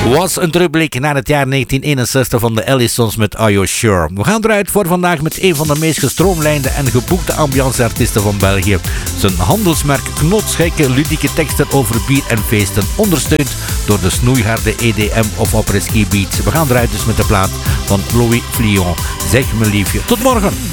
Was een terugblik naar het jaar 1961 van de Allisons met Are You Sure. We gaan eruit voor vandaag met een van de meest gestroomlijnde en geboekte ambianceartiesten van België. Zijn handelsmerk knotsgekke, ludieke teksten over bier en feesten, ondersteund door de snoeiharde EDM of après-ski beats. We gaan eruit dus met de plaat van Louis Flion. Zeg me liefje, tot morgen!